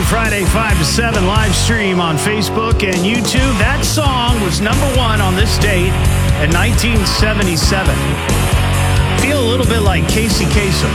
Friday, 5 to 7, live stream on Facebook and YouTube. That song was number one on this date in 1977. Feel a little bit like Casey Kasem.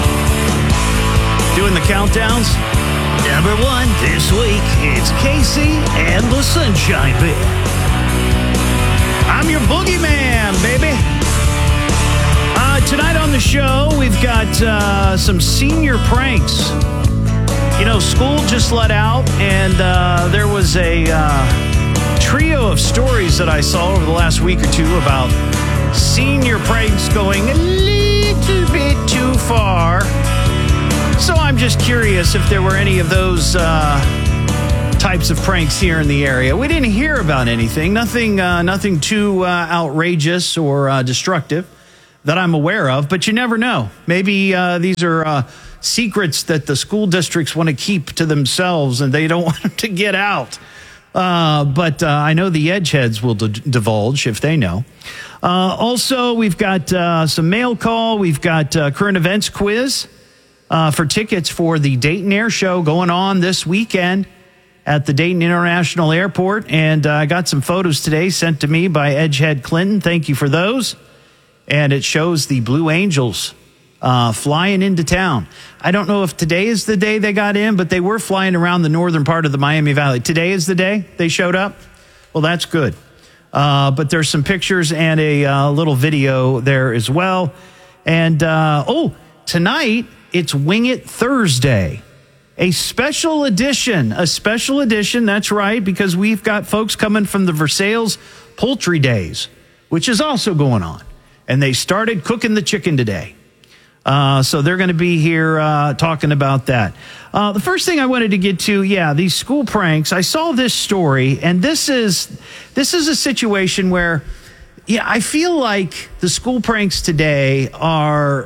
Doing the countdowns. Number one this week, it's Casey and the Sunshine Band. I'm your boogeyman, baby. Tonight on the show, we've got some senior pranks. You know, school just let out, and there was a trio of stories that I saw over the last week or two about senior pranks going a little bit too far. So I'm just curious if there were any of those types of pranks here in the area. We didn't hear about anything, nothing too outrageous or destructive that I'm aware of, but you never know. Maybe these are secrets that the school districts want to keep to themselves and they don't want them to get out. But I know the Edgeheads will divulge if they know. Also, we've got some mail call. We've got current events quiz for tickets for the Dayton Air Show going on this weekend at the Dayton International Airport. And I got some photos today sent to me by Edgehead Clinton. Thank you for those. And it shows the Blue Angels flying into town. I don't know if today is the day they got in, but they were flying around the northern part of the Miami Valley. Today is the day they showed up? Well, that's good. But there's some pictures and a little video there as well. And, tonight, it's Wing It Thursday. A special edition, that's right, because we've got folks coming from the Versailles Poultry Days, which is also going on. And they started cooking the chicken today. So they're going to be here talking about that. The first thing I wanted to get to, these school pranks. I saw this story, and this is a situation where, I feel like the school pranks today I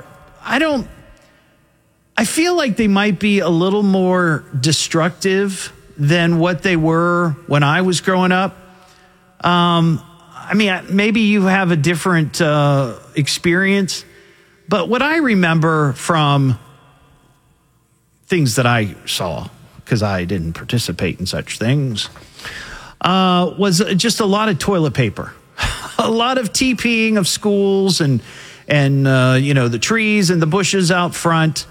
feel like they might be a little more destructive than what they were when I was growing up. Maybe you have a different experience. But what I remember from things that I saw, because I didn't participate in such things, was just a lot of toilet paper, a lot of TPing of schools and the trees and the bushes out front.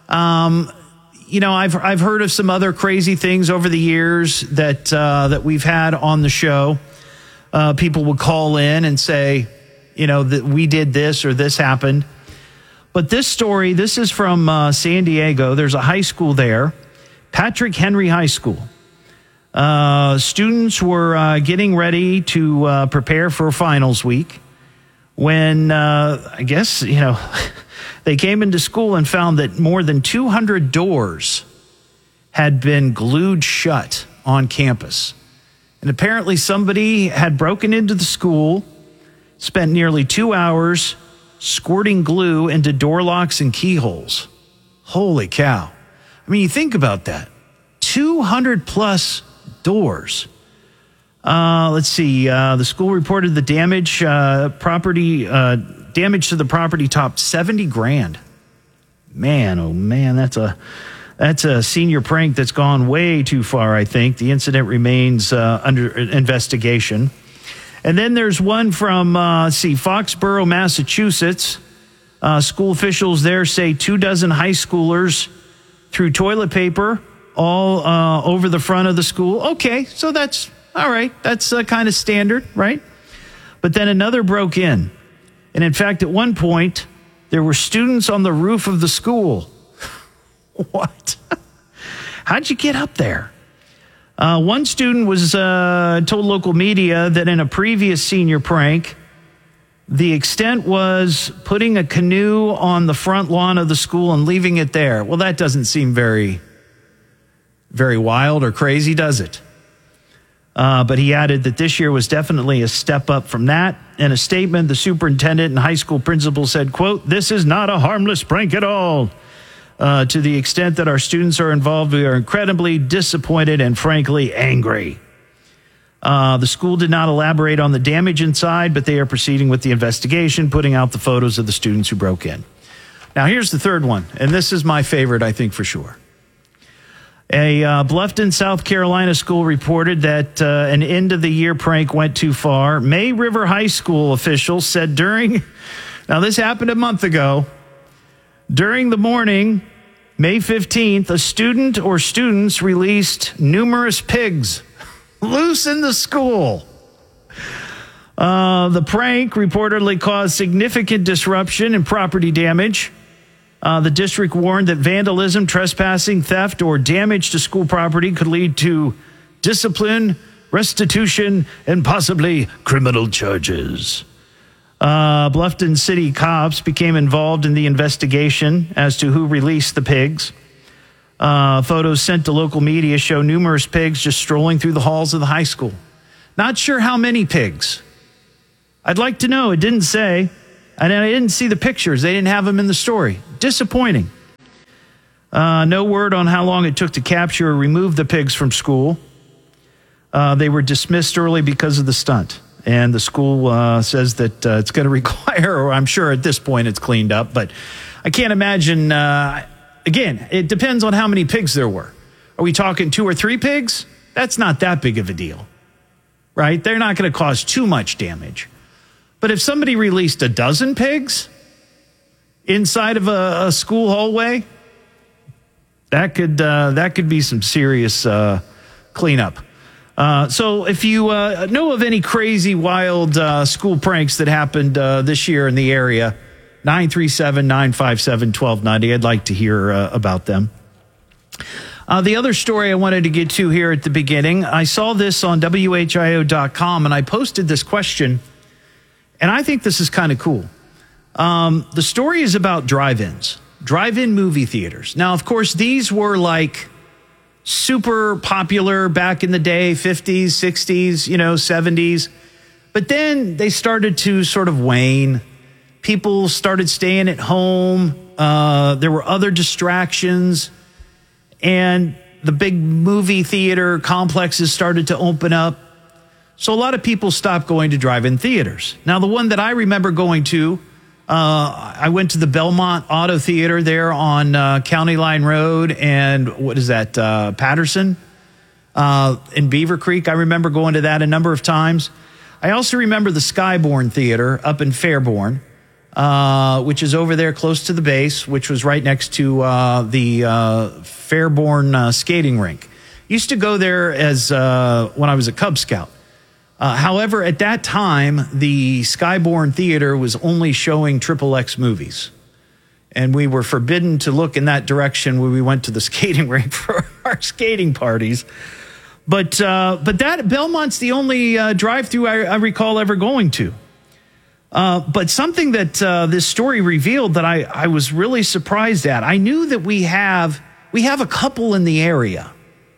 I've heard of some other crazy things over the years that we've had on the show. People would call in and say, that we did this or this happened. But this story, this is from San Diego. There's a high school there, Patrick Henry High School. Students were getting ready to prepare for finals week when, they came into school and found that more than 200 doors had been glued shut on campus. And apparently somebody had broken into the school, spent nearly 2 hours squirting glue into door locks and keyholes. Holy cow. You think about that. 200 plus doors. Let's see. The school reported the damage to the property topped $70,000. Man, oh man, that's a senior prank that's gone way too far, I think. The incident remains under investigation. And then there's one from, Foxborough, Massachusetts. School officials there say 24 high schoolers threw toilet paper all over the front of the school. Okay, so that's all right. That's kind of standard, right? But then another broke in. And in fact, at one point, there were students on the roof of the school. What? How'd you get up there? One student was told local media that in a previous senior prank, the extent was putting a canoe on the front lawn of the school and leaving it there. Well, that doesn't seem very, very wild or crazy, does it? But he added that this year was definitely a step up from that. In a statement, the superintendent and high school principal said, quote, "This is not a harmless prank at all. To the extent that our students are involved, we are incredibly disappointed and frankly angry." The school did not elaborate on the damage inside, but they are proceeding with the investigation, putting out the photos of the students who broke in. Now, here's the third one, and this is my favorite, I think, for sure. A Bluffton, South Carolina school reported that an end-of-the-year prank went too far. May River High School officials said now this happened a month ago, during the morning, May 15th, a student or students released numerous pigs loose in the school. The prank reportedly caused significant disruption and property damage. The district warned that vandalism, trespassing, theft, or damage to school property could lead to discipline, restitution, and possibly criminal charges. Bluffton City cops became involved in the investigation as to who released the pigs. Photos sent to local media show numerous pigs just strolling through the halls of the high school. Not sure how many pigs. I'd like to know. It didn't say. And I didn't see the pictures. They didn't have them in the story. Disappointing. No word on how long it took to capture or remove the pigs from school. They were dismissed early because of the stunt. And the school says that it's going to require, or I'm sure at this point it's cleaned up, but I can't imagine, again, it depends on how many pigs there were. Are we talking 2 or 3 pigs? That's not that big of a deal, right? They're not going to cause too much damage. But if somebody released a dozen pigs inside of a school hallway, that could be some serious cleanup. So if you know of any crazy, wild school pranks that happened this year in the area, 937-957-1290, I'd like to hear about them. The other story I wanted to get to here at the beginning, I saw this on WHIO.com, and I posted this question, and I think this is kind of cool. The story is about drive-ins, drive-in movie theaters. Now, of course, these were like super popular back in the day, 50s, 60s, 70s. But then they started to sort of wane. People started staying at home. There were other distractions. And the big movie theater complexes started to open up. So a lot of people stopped going to drive-in theaters. Now, the one that I remember going to, I went to the Belmont Auto Theater there on County Line Road and Patterson in Beaver Creek. I remember going to that a number of times. I also remember the Skyborn Theater up in Fairborn, which is over there close to the base, which was right next to the Fairborn skating rink. Used to go there as when I was a Cub Scout. However, at that time, the Skyborn Theater was only showing XXX movies. And we were forbidden to look in that direction when we went to the skating rink for our skating parties. But that Belmont's the only drive-through I recall ever going to. But something that this story revealed that I was really surprised at, I knew that we have a couple in the area.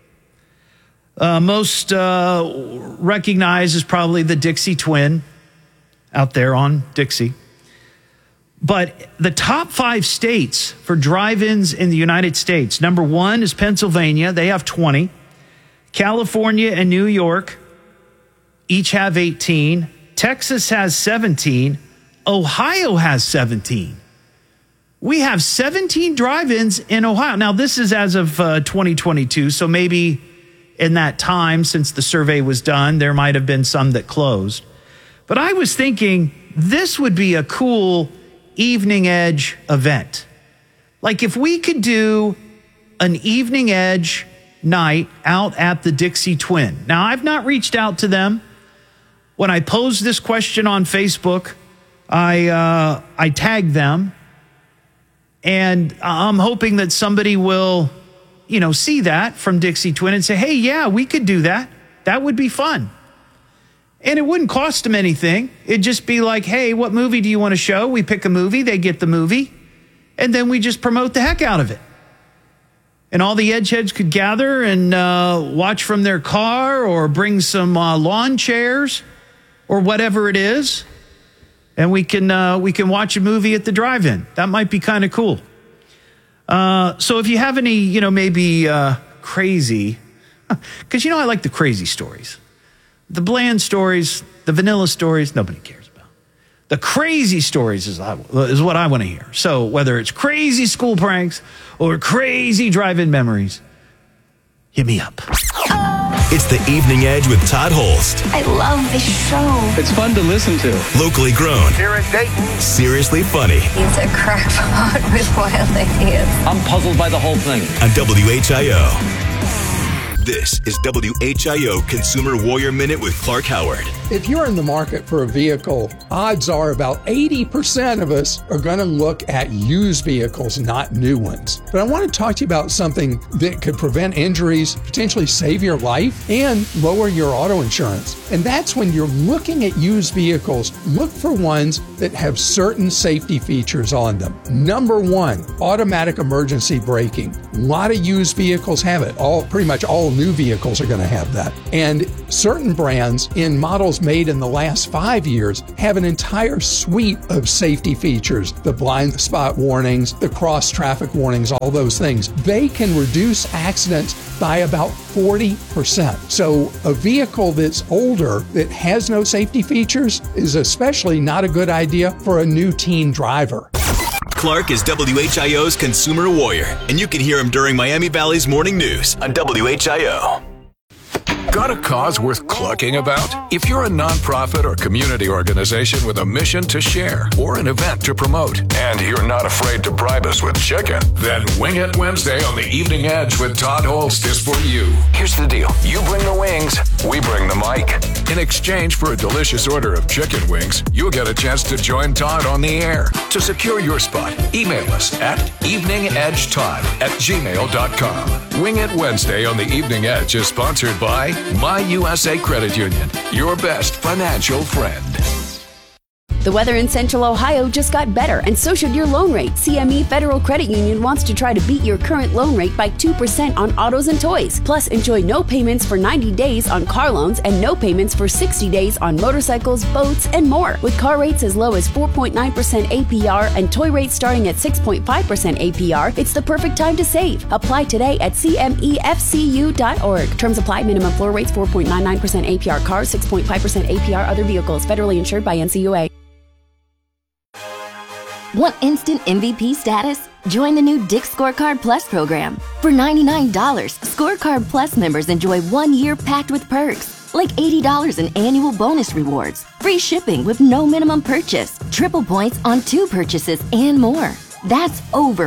Most recognized as probably the Dixie Twin out there on Dixie. But the top 5 states for drive-ins in the United States, number 1 is Pennsylvania. They have 20. California and New York each have 18. Texas has 17. Ohio has 17. We have 17 drive-ins in Ohio. Now, this is as of 2022, so maybe in that time, since the survey was done, there might have been some that closed. But I was thinking this would be a cool evening edge event. Like if we could do an evening edge night out at the Dixie Twin. Now, I've not reached out to them. When I posed this question on Facebook, I tagged them. And I'm hoping that somebody will see that from Dixie Twin and say, hey, yeah, we could do that. That would be fun. And it wouldn't cost them anything. It'd just be like, hey, what movie do you want to show? We pick a movie, they get the movie, and then we just promote the heck out of it. And all the edgeheads could gather and watch from their car or bring some lawn chairs or whatever it is. And we can watch a movie at the drive-in. That might be kind of cool. So if you have any, maybe crazy, because I like the crazy stories. The bland stories, the vanilla stories, nobody cares about. The crazy stories is what I want to hear. So whether it's crazy school pranks or crazy drive-in memories, Hit me up. It's the Evening Edge with Todd Holst. I love this show. It's fun to listen to. Locally grown. Here in Dayton. Seriously funny. He's a crackpot with wild ideas. I'm puzzled by the whole thing. On WHIO. This is WHIO Consumer Warrior Minute with Clark Howard. If you're in the market for a vehicle, odds are about 80% of us are going to look at used vehicles, not new ones. But I want to talk to you about something that could prevent injuries, potentially save your life, and lower your auto insurance. And that's when you're looking at used vehicles, look for ones that have certain safety features on them. Number one, automatic emergency braking. A lot of used vehicles have it. Pretty much all new vehicles are going to have that. And certain brands in models made in the last 5 years have an entire suite of safety features. The blind spot warnings, the cross traffic warnings, all those things. They can reduce accidents by about 40%. So a vehicle that's older that has no safety features is especially not a good idea for a new teen driver. Clark is WHIO's Consumer Warrior, and you can hear him during Miami Valley's Morning News on WHIO. Got a cause worth clucking about? If you're a nonprofit or community organization with a mission to share or an event to promote, and you're not afraid to bribe us with chicken, then Wing It Wednesday on the Evening Edge with Todd Holst is for you. Here's the deal. You bring the wings, we bring the mic. In exchange for a delicious order of chicken wings, you'll get a chance to join Todd on the air. To secure your spot, email us at eveningedgetodd@gmail.com. Wing It Wednesday on the Evening Edge is sponsored by My USA Credit Union, your best financial friend. The weather in Central Ohio just got better, and so should your loan rate. CME Federal Credit Union wants to try to beat your current loan rate by 2% on autos and toys. Plus, enjoy no payments for 90 days on car loans and no payments for 60 days on motorcycles, boats, and more. With car rates as low as 4.9% APR and toy rates starting at 6.5% APR, it's the perfect time to save. Apply today at CMEFCU.org. Terms apply. Minimum floor rates 4.99% APR cars, 6.5% APR other vehicles. Federally insured by NCUA. Want instant MVP status? Join the new Dick's Scorecard Plus program. For $99, Scorecard Plus members enjoy 1 year packed with perks, like $80 in annual bonus rewards, free shipping with no minimum purchase, triple points on 2 purchases, and more. That's over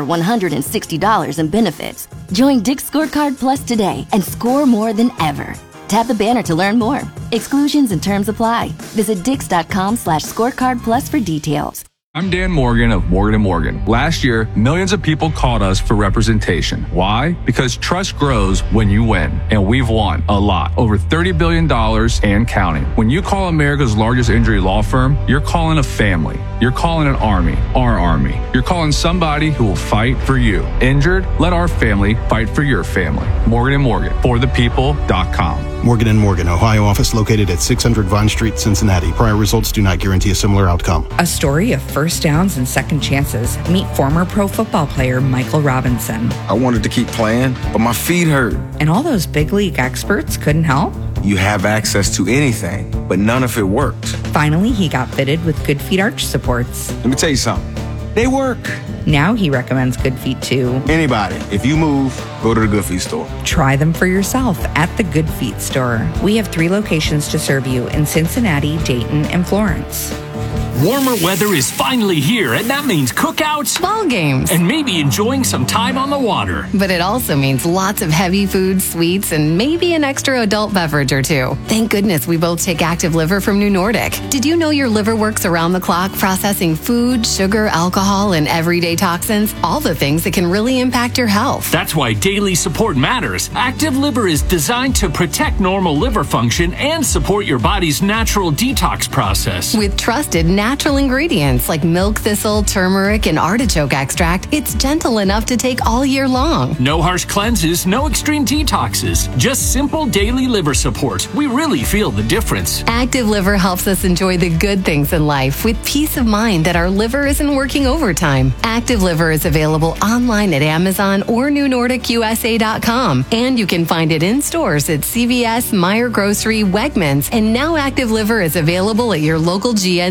$160 in benefits. Join Dick's Scorecard Plus today and score more than ever. Tap the banner to learn more. Exclusions and terms apply. Visit Dix.com/scorecard plus for details. I'm Dan Morgan of Morgan & Morgan. Last year, millions of people called us for representation. Why? Because trust grows when you win. And we've won a lot. Over $30 billion and counting. When you call America's largest injury law firm, you're calling a family. You're calling an army. Our army. You're calling somebody who will fight for you. Injured? Let our family fight for your family. Morgan & Morgan. ForThePeople.com. Morgan & Morgan, Ohio office located at 600 Vine Street, Cincinnati. Prior results do not guarantee a similar outcome. A story of first downs and second chances. Meet former pro football player Michael Robinson. I wanted to keep playing, but my feet hurt. And all those big league experts couldn't help? You have access to anything, but none of it worked. Finally, he got fitted with Good Feet arch supports. Let me tell you something. They work. Now he recommends Good Feet to anybody. If you move, go to the Good Feet store. Try them for yourself at the Good Feet store. We have 3 locations to serve you in Cincinnati, Dayton, and Florence. Warmer weather is finally here, and that means cookouts, ball games, and maybe enjoying some time on the water. But it also means lots of heavy food, sweets, and maybe an extra adult beverage or 2. Thank goodness we both take Active Liver from New Nordic. Did you know your liver works around the clock processing food, sugar, alcohol, and everyday toxins? All the things that can really impact your health. That's why daily support matters. Active Liver is designed to protect normal liver function and support your body's natural detox process. With trusted natural ingredients like milk thistle, turmeric, and artichoke extract, it's gentle enough to take all year long. No harsh cleanses, no extreme detoxes, just simple daily liver support. We really feel the difference. Active Liver helps us enjoy the good things in life with peace of mind that our liver isn't working overtime. Active Liver is available online at Amazon or NewNordicUSA.com, and you can find it in stores at CVS, Meijer Grocery, Wegmans, and now Active Liver is available at your local GNC.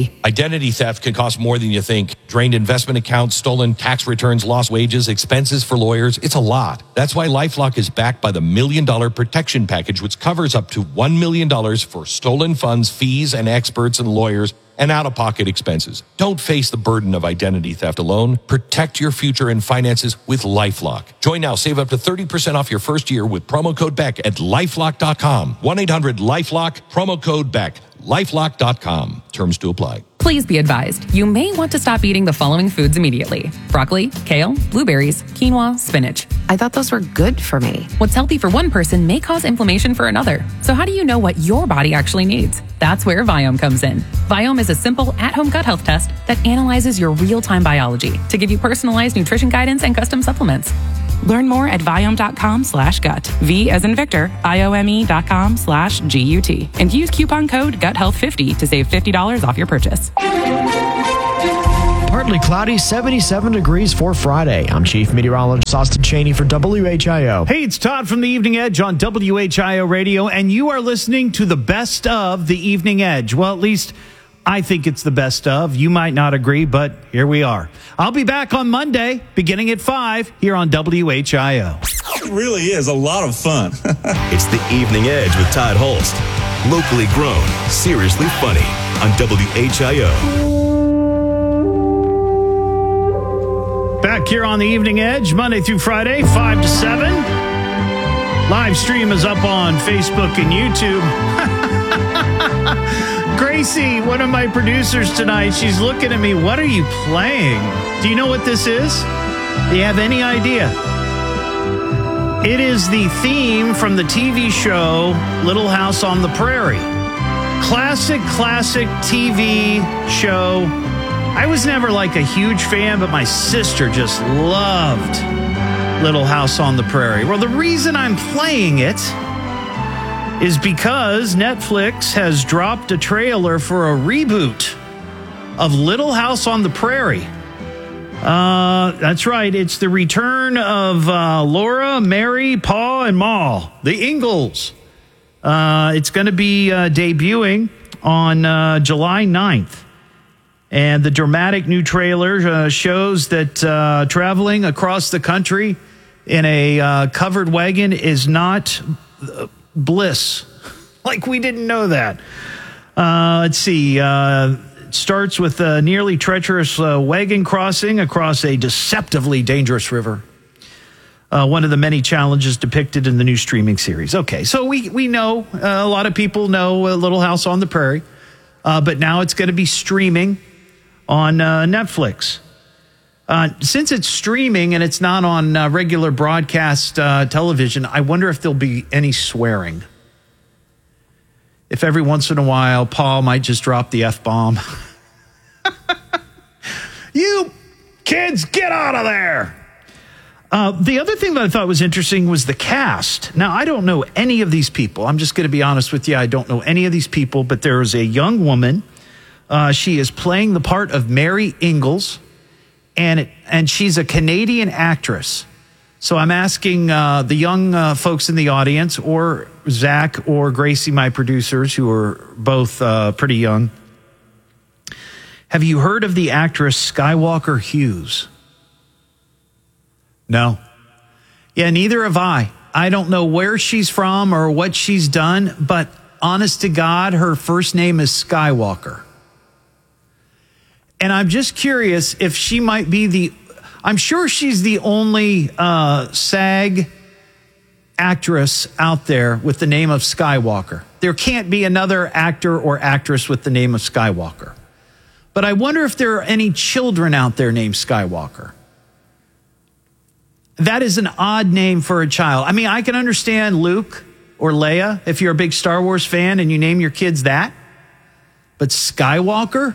me. Identity theft can cost more than you think. Drained investment accounts, stolen tax returns, lost wages, expenses for lawyers. It's a lot. That's why LifeLock is backed by the $1 Million Protection Package, which covers up to $1 million for stolen funds, fees, and experts and lawyers, and out-of-pocket expenses. Don't face the burden of identity theft alone. Protect your future and finances with LifeLock. Join now. Save up to 30% off your first year with promo code BECK at LifeLock.com. 1-800-LifeLock, promo code BECK. LifeLock.com. Terms to apply. Please be advised, you may want to stop eating the following foods immediately: broccoli, kale, blueberries, quinoa, spinach. I thought those were good for me. What's healthy for one person may cause inflammation for another. So how do you know what your body actually needs? That's where Viome comes in. Viome is a simple at-home gut health test that analyzes your real-time biology to give you personalized nutrition guidance and custom supplements. Learn more at Viome.com/gut. V as in Victor, IOME.com/GUT. And use coupon code GUTHEALTH50 to save $50 off your purchase. Partly cloudy, 77 degrees for Friday. I'm Chief Meteorologist Austin Cheney for WHIO. Hey, it's Todd from the Evening Edge on WHIO Radio, and you are listening to the best of the Evening Edge. Well, at least I think it's the best of. You might not agree, but here we are. I'll be back on Monday, beginning at 5, here on WHIO. It really is a lot of fun. It's the Evening Edge with Todd Holst. Locally grown, seriously funny on WHIO. Back here on the Evening Edge, Monday through Friday, 5 to 7. Live stream is up on Facebook and YouTube. Gracie, one of my producers tonight, she's looking at me. What are you playing? Do you know what this is? Do you have any idea? It is the theme from the TV show Little House on the Prairie. Classic TV show. I was never like a huge fan, but my sister just loved Little House on the Prairie. Well, the reason I'm playing it is because Netflix has dropped a trailer for a reboot of Little House on the Prairie. That's right. It's the return of Laura, Mary, Pa, and Ma, the Ingalls. It's going to be debuting on July 9th. And the dramatic new trailer shows that traveling across the country in a covered wagon is not bliss. Like we didn't know that. Let's see. It starts with a nearly treacherous wagon crossing across a deceptively dangerous river. One of the many challenges depicted in the new streaming series. Okay, so we know, a lot of people know Little House on the Prairie, but now it's going to be streaming on Netflix. Since it's streaming and it's not on regular broadcast television, I wonder if there'll be any swearing. If every once in a while, Paul might just drop the F-bomb. You kids, get out of there! The other thing that I thought was interesting was the cast. Now, I don't know any of these people. I'm just going to be honest with you. I don't know any of these people, but there is a young woman. She is playing the part of Mary Ingalls, and she's a Canadian actress. So I'm asking the young folks in the audience, or Zach or Gracie, my producers, who are both pretty young. Have you heard of the actress Skywalker Hughes? No. Yeah, neither have I. I don't know where she's from or what she's done, but honest to God, her first name is Skywalker. And I'm just curious if she might be I'm sure she's the only SAG actress out there with the name of Skywalker. There can't be another actor or actress with the name of Skywalker. But I wonder if there are any children out there named Skywalker. That is an odd name for a child. I mean, I can understand Luke or Leia if you're a big Star Wars fan and you name your kids that. But Skywalker?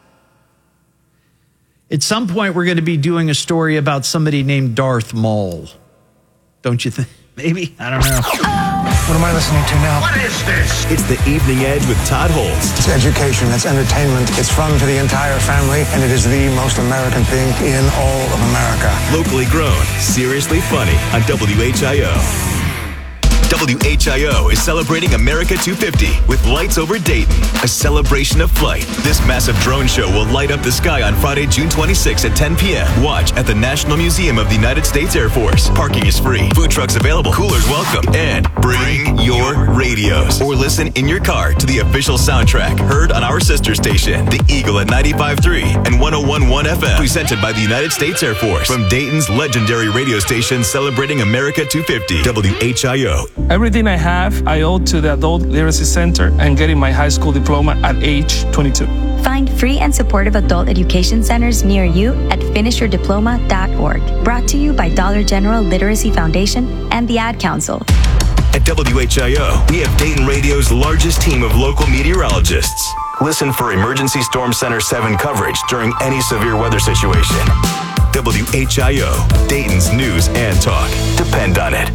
At some point, we're going to be doing a story about somebody named Darth Maul. Don't you think? Maybe? I don't know. What am I listening to now? What is this? It's the Evening Edge with Todd Holst. It's education, it's entertainment, it's fun for the entire family, and it is the most American thing in all of America. Locally grown, seriously funny on WHIO. WHIO is celebrating America 250 with Lights Over Dayton, a celebration of flight. This massive drone show will light up the sky on Friday, June 26 at 10 p.m. Watch at the National Museum of the United States Air Force. Parking is free, food trucks available, coolers welcome, and bring your radios or listen in your car to the official soundtrack heard on our sister station, The Eagle at 95.3 and 101.1 FM, presented by the United States Air Force from Dayton's legendary radio station celebrating America 250, WHIO. Everything I have, I owe to the Adult Literacy Center and getting my high school diploma at age 22. Find free and supportive adult education centers near you at finishyourdiploma.org. Brought to you by Dollar General Literacy Foundation and the Ad Council. At WHIO, we have Dayton Radio's largest team of local meteorologists. Listen for Emergency Storm Center 7 coverage during any severe weather situation. WHIO, Dayton's news and talk. Depend on it.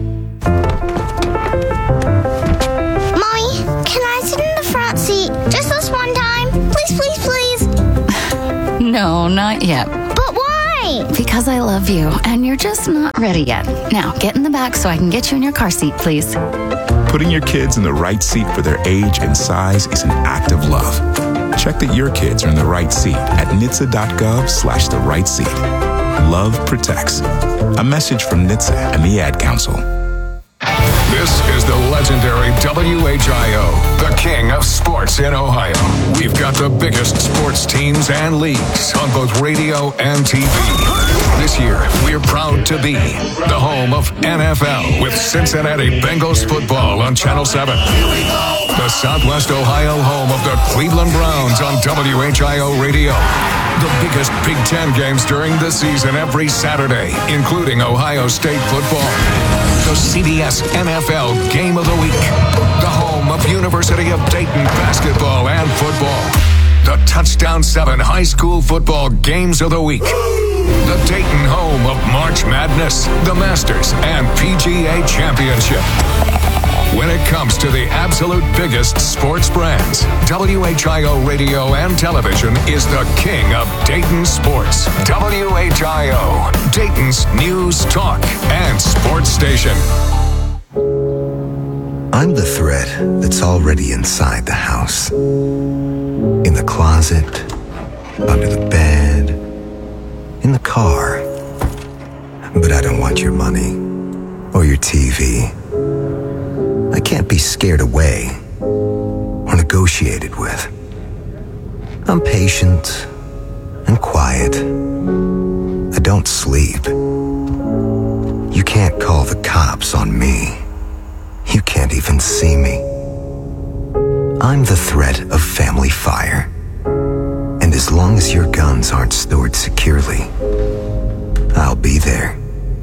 Mommy, can I sit in the front seat just this one time? Please, please, please. No, not yet. But why? Because I love you, and you're just not ready yet. Now, get in the back so I can get you in your car seat, please. Putting your kids in the right seat for their age and size is an act of love. Check that your kids are in the right seat at NHTSA.gov/the right seat. Love protects. A message from NHTSA and the Ad Council. This is the legendary WHIO, the king of sports in Ohio. We've got the biggest sports teams and leagues on both radio and TV. This year, we're proud to be the home of NFL with Cincinnati Bengals football on Channel 7. The Southwest Ohio home of the Cleveland Browns on WHIO Radio. The biggest Big Ten games during the season every Saturday, including Ohio State football. The CBS NFL Game of the Week. The home of University of Dayton basketball and football. The Touchdown 7 high school football games of the week. The Dayton home of March Madness, the Masters, and PGA Championship. When it comes to the absolute biggest sports brands, WHIO Radio and Television is the king of Dayton sports. WHIO, Dayton's news, talk, and sports station. I'm the thread that's already inside the house. In the closet, under the bed, in the car. But I don't want your money or your TV. I can't be scared away or negotiated with. I'm patient and quiet. I don't sleep. You can't call the cops on me. You can't even see me. I'm the threat of family fire. And as long as your guns aren't stored securely, I'll be there.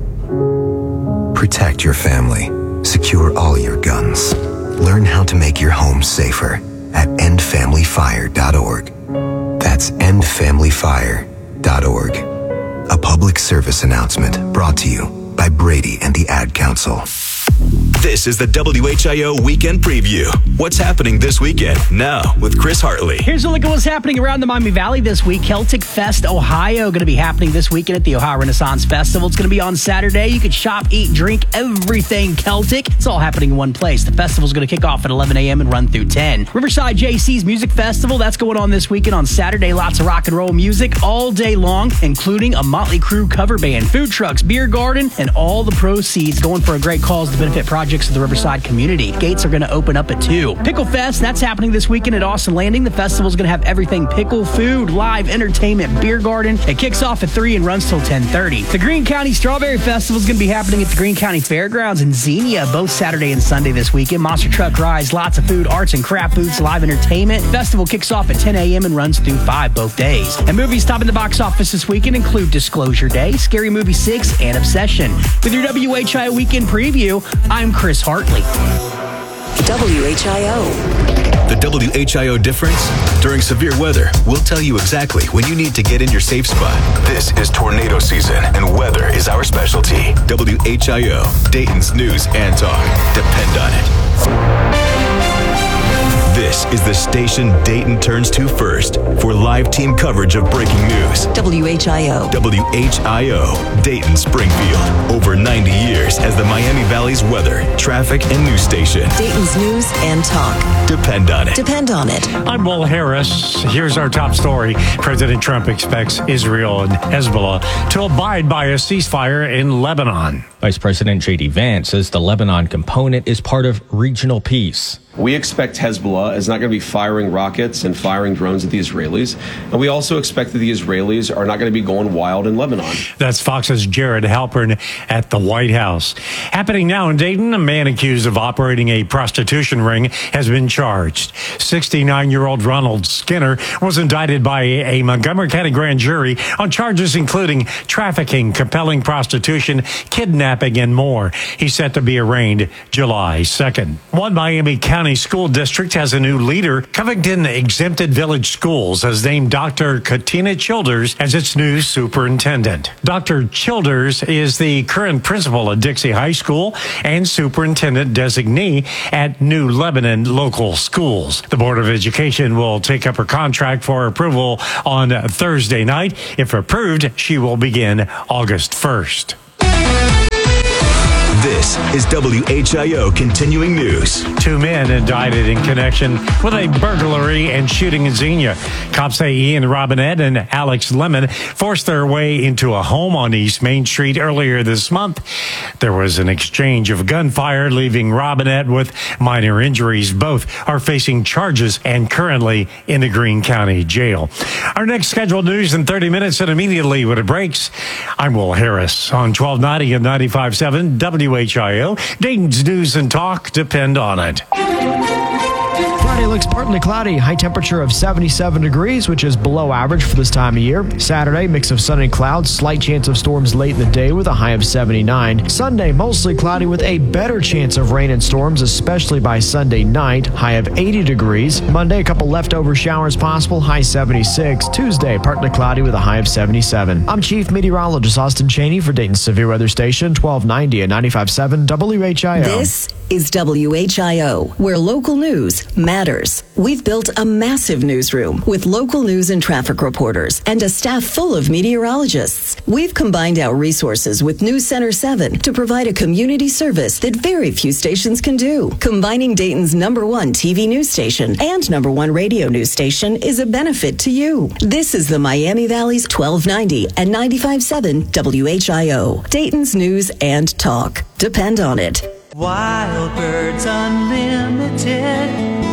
Protect your family. Secure all your guns. Learn how to make your home safer at endfamilyfire.org. That's endfamilyfire.org. A public service announcement brought to you by Brady and the Ad Council. This is the WHIO Weekend Preview. What's happening this weekend? Now with Chris Hartley. Here's a look at what's happening around the Miami Valley this week. Celtic Fest Ohio going to be happening this weekend at the Ohio Renaissance Festival. It's going to be on Saturday. You can shop, eat, drink, everything Celtic. It's all happening in one place. The festival is going to kick off at 11 a.m. and run through 10. Riverside JC's Music Festival, that's going on this weekend on Saturday. Lots of rock and roll music all day long, including a Motley Crue cover band, food trucks, beer garden, and all the proceeds going for a great cause to benefit projects of the Riverside community. Gates are going to open up at 2. Pickle Fest, that's happening this weekend at Austin Landing. The festival is going to have everything pickle, food, live entertainment, beer garden. It kicks off at 3 and runs till 10:30. The Greene County Strawberry Festival is going to be happening at the Greene County Fairgrounds in Xenia both Saturday and Sunday this weekend. Monster truck rides, lots of food, arts and craft booths, live entertainment. Festival kicks off at 10 a.m. and runs through 5 both days. And movies topping the box office this weekend include Disclosure Day, Scary Movie 6, and Obsession. With your WHIO Weekend Preview, I'm Chris Hartley. WHIO. The WHIO difference? During severe weather, we'll tell you exactly when you need to get in your safe spot. This is tornado season, and weather is our specialty. WHIO, Dayton's news and talk. Depend on it. This is the station Dayton turns to first for live team coverage of breaking news. WHIO. WHIO, Dayton, Springfield. Over 90 years as the Miami Valley's weather, traffic, and news station. Dayton's news and talk. Depend on it. Depend on it. I'm Will Harris. Here's our top story. President Trump expects Israel and Hezbollah to abide by a ceasefire in Lebanon. Vice President J.D. Vance says the Lebanon component is part of regional peace. We expect Hezbollah is not going to be firing rockets and firing drones at the Israelis. And we also expect that the Israelis are not going to be going wild in Lebanon. That's Fox's Jared Halpern at the White House. Happening now in Dayton, a man accused of operating a prostitution ring has been charged. 69-year-old Ronald Skinner was indicted by a Montgomery County grand jury on charges including trafficking, compelling prostitution, kidnapping, and more. He's set to be arraigned July 2nd. One Miami County School District has a new leader. Covington Exempted Village Schools has named Dr. Katina Childers as its new superintendent. Dr. Childers is the current principal at Dixie High School and superintendent designee at New Lebanon Local Schools. The Board of Education will take up her contract for approval on Thursday night. If approved, she will begin August 1st. This is WHIO Continuing News. 2 men indicted in connection with a burglary and shooting in Xenia. Cops say Ian Robinette and Alex Lemon forced their way into a home on East Main Street earlier this month. There was an exchange of gunfire, leaving Robinette with minor injuries. Both are facing charges and currently in the Greene County Jail. Our next scheduled news in 30 minutes and immediately when it breaks. I'm Will Harris on 1290 and 95.7 WHIO. Dayton's news and talk depend on it. Friday looks partly cloudy, high temperature of 77 degrees, which is below average for this time of year. Saturday, mix of sun and clouds, slight chance of storms late in the day with a high of 79. Sunday, mostly cloudy with a better chance of rain and storms, especially by Sunday night, high of 80 degrees. Monday, a couple leftover showers possible, high 76. Tuesday, partly cloudy with a high of 77. I'm Chief Meteorologist Austin Cheney for Dayton's Severe Weather Station, 1290 and 95.7 WHIO. This is WHIO, where local news matters. We've built a massive newsroom with local news and traffic reporters and a staff full of meteorologists. We've combined our resources with News Center 7 to provide a community service that very few stations can do. Combining Dayton's #1 TV news station and #1 radio news station is a benefit to you. This is the Miami Valley's 1290 and 95.7 WHIO. Dayton's news and talk. Depend on it. Wild Birds Unlimited.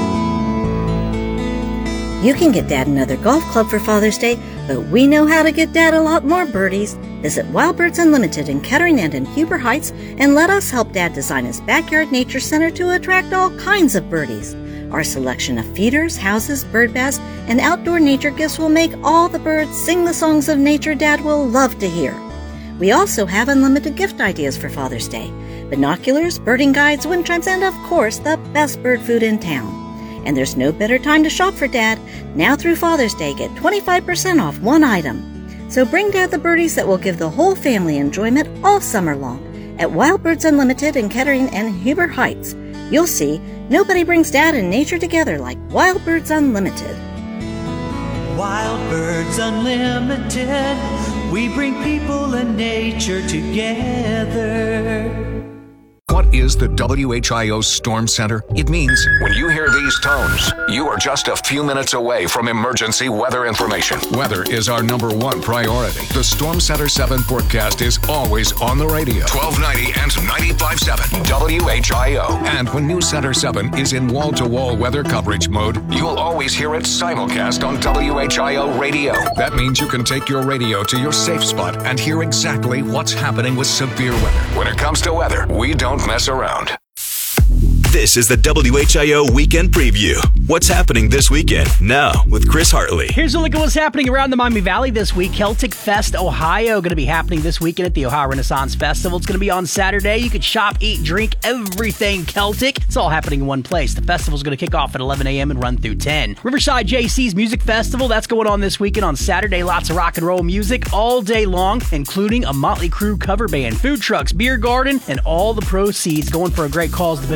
You can get Dad another golf club for Father's Day, but we know how to get Dad a lot more birdies. Visit Wild Birds Unlimited in Kettering and in Huber Heights and let us help Dad design his backyard nature center to attract all kinds of birdies. Our selection of feeders, houses, bird baths, and outdoor nature gifts will make all the birds sing the songs of nature Dad will love to hear. We also have unlimited gift ideas for Father's Day. Binoculars, birding guides, wind chimes, and of course, the best bird food in town. And there's no better time to shop for Dad. Now through Father's Day, get 25% off one item. So bring Dad the birdies that will give the whole family enjoyment all summer long. At Wild Birds Unlimited in Kettering and Huber Heights, you'll see nobody brings Dad and nature together like Wild Birds Unlimited. Wild Birds Unlimited. We bring people and nature together. What is the WHIO Storm Center? It means when you hear these tones, you are just a few minutes away from emergency weather information. Weather is our #1 priority. The Storm Center 7 forecast is always on the radio. 1290 and 95.7 WHIO. And when News Center 7 is in wall-to-wall weather coverage mode, you'll always hear it simulcast on WHIO radio. That means you can take your radio to your safe spot and hear exactly what's happening with severe weather. When it comes to weather, we don't mess around. This is the WHIO Weekend Preview. What's happening this weekend? Now with Chris Hartley. Here's a look at what's happening around the Miami Valley this week. Celtic Fest Ohio going to be happening this weekend at the Ohio Renaissance Festival. It's going to be on Saturday. You can shop, eat, drink, everything Celtic. It's all happening in one place. The festival's going to kick off at 11 a.m. and run through 10. Riverside JC's Music Festival, that's going on this weekend on Saturday. Lots of rock and roll music all day long, including a Motley Crue cover band, food trucks, beer garden, and all the proceeds going for a great cause, the Benefit Project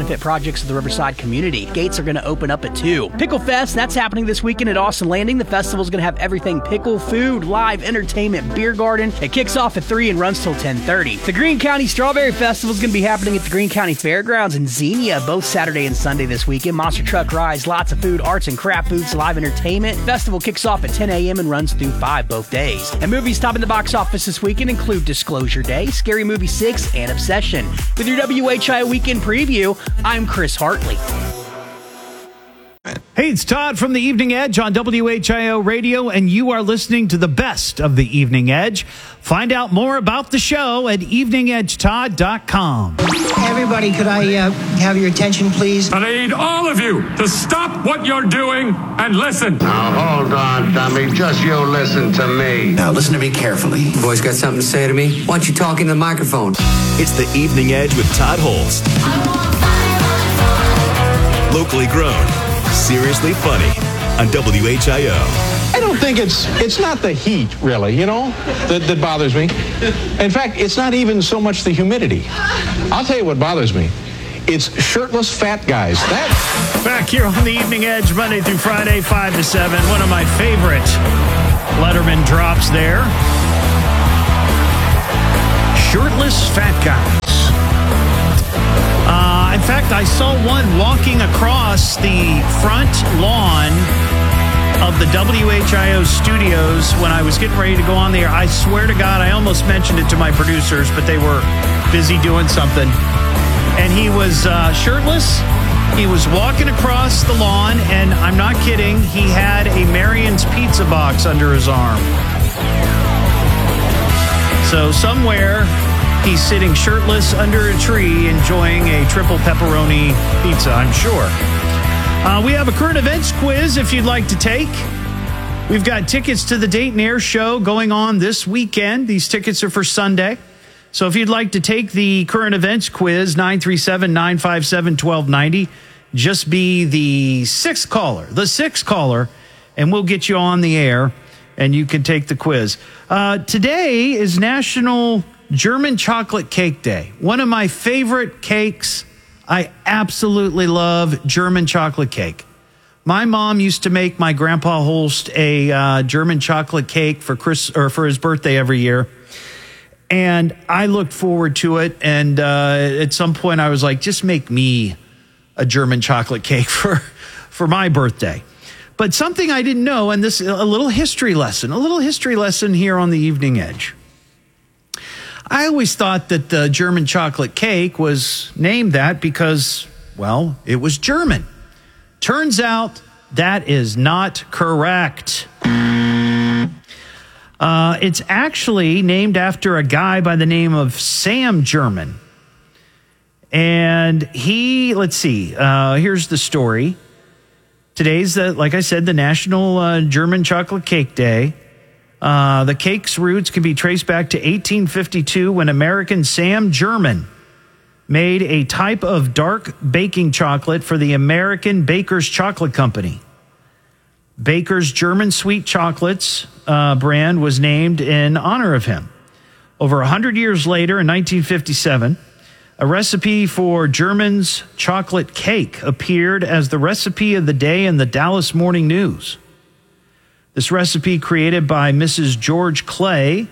projects of the Riverside community. Gates are going to open up at 2. Pickle Fest, that's happening this weekend at Austin Landing. The festival's going to have everything pickle, food, live entertainment, beer garden. It kicks off at 3 and runs till 10:30. The Greene County Strawberry Festival is going to be happening at the Greene County Fairgrounds in Xenia both Saturday and Sunday this weekend. Monster truck rides, lots of food, arts and craft booths, live entertainment. Festival kicks off at 10 a.m. and runs through 5 both days. And movies topping the box office this weekend include Disclosure Day, Scary Movie 6, and Obsession. With your WHIO Weekend Preview, I'm Chris Hartley. Hey, it's Todd from the Evening Edge on WHIO Radio, and you are listening to the best of the Evening Edge. Find out more about the show at eveningedgetodd.com. Everybody, could I have your attention, please? I need all of you to stop what you're doing and listen. Now, hold on, dummy. Just you listen to me. Now, listen to me carefully. Boys got something to say to me? Why don't you talk in the microphone? It's the Evening Edge with Todd Holst. Locally grown, seriously funny on WHIO. I don't think it's not the heat, really, that bothers me. In fact, it's not even so much the humidity. I'll tell you what bothers me. It's shirtless fat guys. Back here on the Evening Edge, Monday through Friday, 5 to 7. One of my favorite Letterman drops there. Shirtless fat guys. In fact, I saw one walking across the front lawn of the WHIO studios when I was getting ready to go on the air. I swear to God, I almost mentioned it to my producers, but they were busy doing something. And he was shirtless. He was walking across the lawn, and I'm not kidding, he had a Marion's Pizza box under his arm. So somewhere he's sitting shirtless under a tree enjoying a triple pepperoni pizza, I'm sure. We have a current events quiz if you'd like to take. We've got tickets to the Dayton Air Show going on this weekend. These tickets are for Sunday. So if you'd like to take the current events quiz, 937-957-1290, just be the sixth caller, and we'll get you on the air, and you can take the quiz. Today is National German Chocolate Cake Day. One of my favorite cakes. I absolutely love German chocolate cake. My mom used to make my grandpa Holst a German chocolate cake for his birthday every year. And I looked forward to it. And at some point I was like, just make me a German chocolate cake for my birthday. But something I didn't know, and this a little history lesson here on the Evening Edge. I always thought that the German chocolate cake was named that because, well, it was German. Turns out that is not correct. It's actually named after a guy by the name of Sam German. And let's see, here's the story. Today's, like I said, the National German Chocolate Cake Day. The cake's roots can be traced back to 1852 when American Sam German made a type of dark baking chocolate for the American Baker's Chocolate Company. Baker's German Sweet Chocolates brand was named in honor of him. Over 100 years later, in 1957, a recipe for German's chocolate cake appeared as the recipe of the day in the Dallas Morning News. This recipe, created by Mrs. George Clay,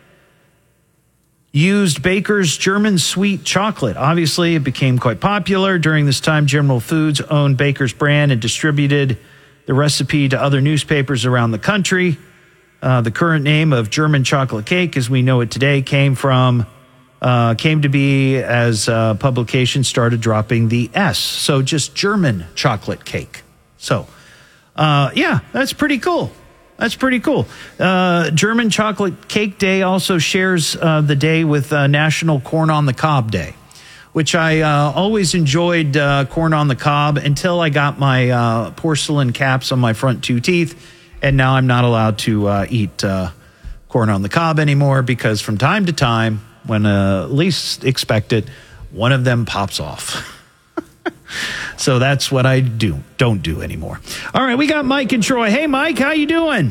used Baker's German Sweet Chocolate. Obviously, it became quite popular. During this time, General Foods owned Baker's brand and distributed the recipe to other newspapers around the country. The current name of German chocolate cake, as we know it today, came to be as publications started dropping the S. So just German chocolate cake. So, yeah, that's pretty cool. German Chocolate Cake Day also shares the day with National Corn on the Cob Day, which I always enjoyed corn on the cob until I got my porcelain caps on my front two teeth, and now I'm not allowed to eat corn on the cob anymore because from time to time, when least expected, one of them pops off. So that's what I don't do anymore. All right, we got Mike and Troy. Hey, Mike, how you doing?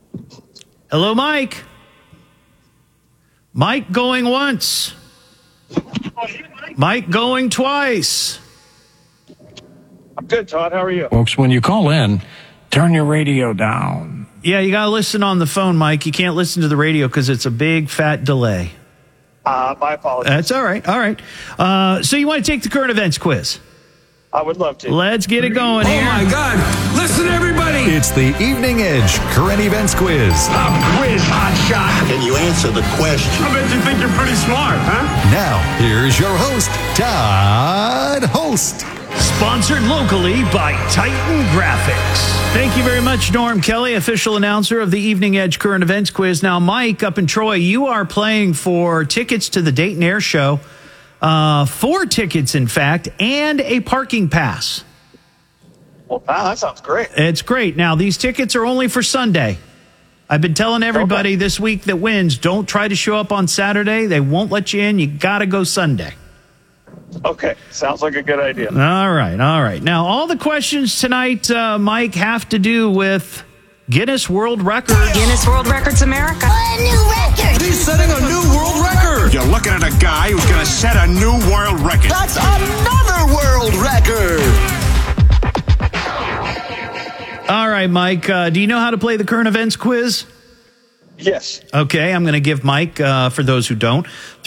Hello, Mike. Mike going once. Mike going twice. I'm good, Todd. How are you? Folks, when you call in, turn your radio down. Yeah, you got to listen on the phone, Mike. You can't listen to the radio because it's a big, fat delay. My apologies. That's all right. All right. So you want to take the current events quiz? I would love to. Let's get it going here. Oh, my God. Listen, everybody. It's the Evening Edge Current Events Quiz. Quiz, hot shot. Can you answer the question? I bet you think you're pretty smart, huh? Now, here's your host, Todd Host. Sponsored locally by Titan Graphics. Thank you very much, Norm Kelly, official announcer of the Evening Edge Current Events Quiz. Now, Mike, up in Troy, you are playing for tickets to the Dayton Air Show. 4 tickets, in fact, and a parking pass. Well, wow, that sounds great. It's great. Now, these tickets are only for Sunday. I've been telling everybody this week that wins, don't try to show up on Saturday. They won't let you in. You got to go Sunday. Okay, sounds like a good idea. All right, all right. Now, all the questions tonight, Mike, have to do with Guinness World Records. Guinness World Records America. A new record. He's setting a new world record. You're looking at a guy who's going to set a new world record. That's another world record. All right, Mike, do you know how to play the current events quiz? Yes. Okay, I'm going to give Mike, for those who don't,